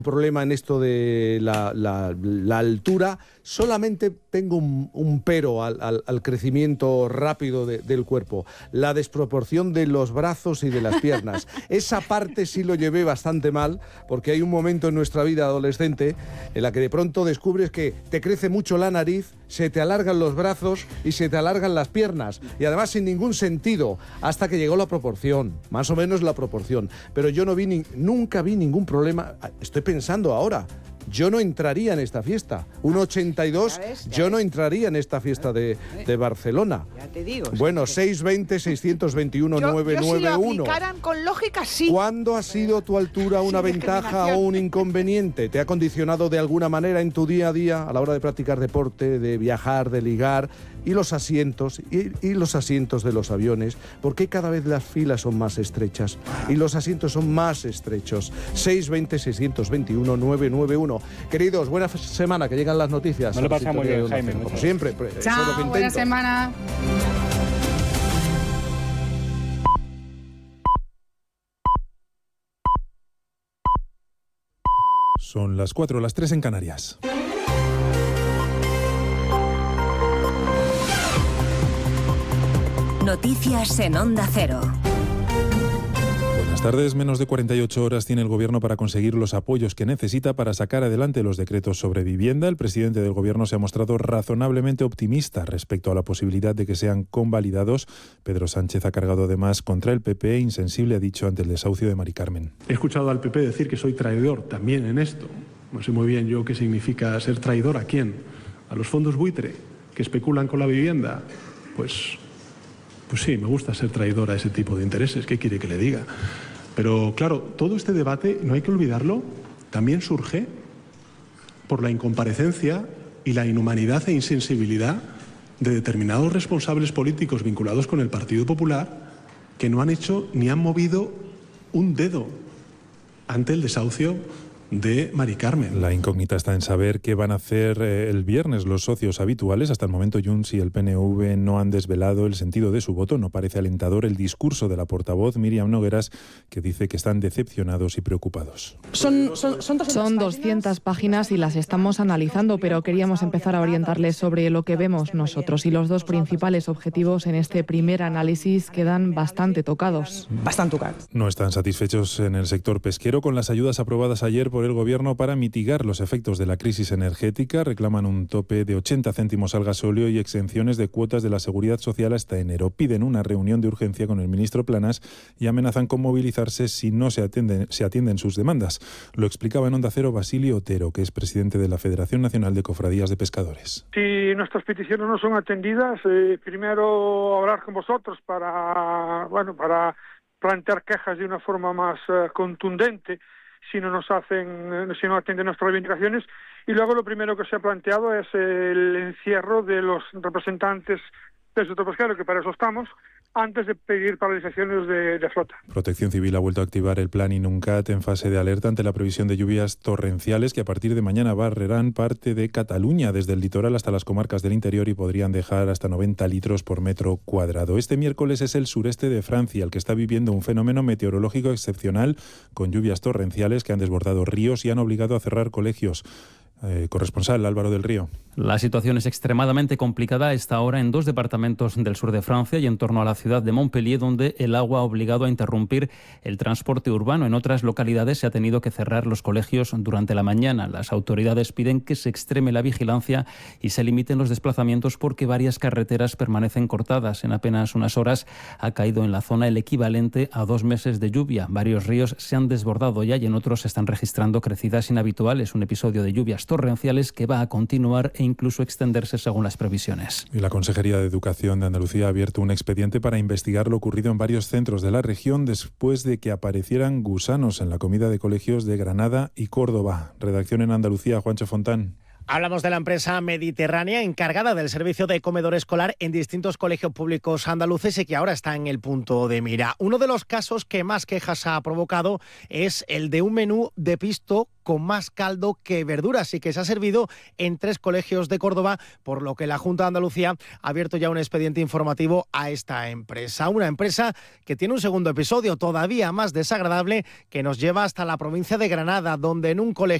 problema en esto de la altura, solamente tengo un pero al crecimiento rápido del cuerpo, la desproporción de los brazos y de las piernas. Esa parte sí lo llevé bastante mal, porque hay un momento en nuestra vida adolescente en la que de pronto descubres que te crece mucho la nariz, se te alargan los brazos y se te alargan las piernas, y además sin ningún sentido, hasta que llegó la proporción, más o menos la proporción. Pero yo nunca vi ningún problema. Estoy pensando ahora, yo no entraría en esta fiesta. 1,82, yo no entraría en esta fiesta de Barcelona. Ya te digo. Bueno, 620-621-991. Yo si lo aplicaran con lógica, sí. ¿Cuándo ha sido tu altura una ventaja o un inconveniente? ¿Te ha condicionado de alguna manera en tu día a día a la hora de practicar deporte, de viajar, de ligar? Y los asientos, y los asientos de los aviones, ¿por qué cada vez las filas son más estrechas? Y los asientos son más estrechos. 620-621-991. Queridos, buena semana, que llegan las noticias. Me lo pasa muy bien, Jaime. Como siempre. Chao, buena semana. Son las 4, las 3 en Canarias. Noticias en Onda Cero. Buenas tardes. Menos de 48 horas tiene el Gobierno para conseguir los apoyos que necesita para sacar adelante los decretos sobre vivienda. El presidente del Gobierno se ha mostrado razonablemente optimista respecto a la posibilidad de que sean convalidados. Pedro Sánchez ha cargado además contra el PP, insensible, ha dicho, ante el desahucio de Mari Carmen. He escuchado al PP decir que soy traidor también en esto. No sé muy bien yo qué significa ser traidor. ¿A quién? ¿A los fondos buitre que especulan con la vivienda? Pues sí, me gusta ser traidor a ese tipo de intereses. ¿Qué quiere que le diga? Pero claro, todo este debate, no hay que olvidarlo, también surge por la incomparecencia y la inhumanidad e insensibilidad de determinados responsables políticos vinculados con el Partido Popular que no han hecho ni han movido un dedo ante el desahucio de Mari Carmen. La incógnita está en saber qué van a hacer el viernes los socios habituales. Hasta el momento Junts y el PNV no han desvelado el sentido de su voto. No parece alentador el discurso de la portavoz Míriam Nogueras, que dice que están decepcionados y preocupados. Son 200 páginas y las estamos analizando, pero queríamos empezar a orientarles sobre lo que vemos nosotros. Y los dos principales objetivos en este primer análisis quedan bastante tocados. No están satisfechos en el sector pesquero con las ayudas aprobadas ayer por el Gobierno para mitigar los efectos de la crisis energética. Reclaman un tope de 80 céntimos al gasóleo y exenciones de cuotas de la Seguridad Social hasta enero. Piden una reunión de urgencia con el ministro Planas y amenazan con movilizarse si no se atienden sus demandas. Lo explicaba en Onda Cero Basilio Otero, que es presidente de la Federación Nacional de Cofradías de Pescadores. Si nuestras peticiones no son atendidas, primero hablar con vosotros para plantear quejas de una forma más contundente si no atienden nuestras reivindicaciones, y luego lo primero que se ha planteado es el encierro de los representantes del sector pesquero, que para eso estamos, antes de pedir paralizaciones de flota. Protección Civil ha vuelto a activar el plan Inuncat en fase de alerta ante la previsión de lluvias torrenciales que a partir de mañana barrerán parte de Cataluña, desde el litoral hasta las comarcas del interior, y podrían dejar hasta 90 litros por metro cuadrado. Este miércoles es el sureste de Francia el que está viviendo un fenómeno meteorológico excepcional, con lluvias torrenciales que han desbordado ríos y han obligado a cerrar colegios. Corresponsal Álvaro del Río. La situación es extremadamente complicada a esta hora en dos departamentos del sur de Francia y en torno a la ciudad de Montpellier, donde el agua ha obligado a interrumpir el transporte urbano. En otras localidades se ha tenido que cerrar los colegios durante la mañana. Las autoridades piden que se extreme la vigilancia y se limiten los desplazamientos porque varias carreteras permanecen cortadas. En apenas unas horas ha caído en la zona el equivalente a 2 meses de lluvia. Varios ríos se han desbordado ya y en otros se están registrando crecidas inhabituales. Un episodio de lluvias torrenciales que va a continuar e incluso extenderse según las previsiones. Y la Consejería de Educación de Andalucía ha abierto un expediente para investigar lo ocurrido en varios centros de la región después de que aparecieran gusanos en la comida de colegios de Granada y Córdoba. Redacción en Andalucía, Juancho Fontán. Hablamos de la empresa Mediterránea, encargada del servicio de comedor escolar en distintos colegios públicos andaluces y que ahora está en el punto de mira. Uno de los casos que más quejas ha provocado es el de un menú de pisto con más caldo que verduras y que se ha servido en 3 colegios de Córdoba, por lo que la Junta de Andalucía ha abierto ya un expediente informativo a esta empresa. Una empresa que tiene un segundo episodio todavía más desagradable que nos lleva hasta la provincia de Granada, donde en un colegio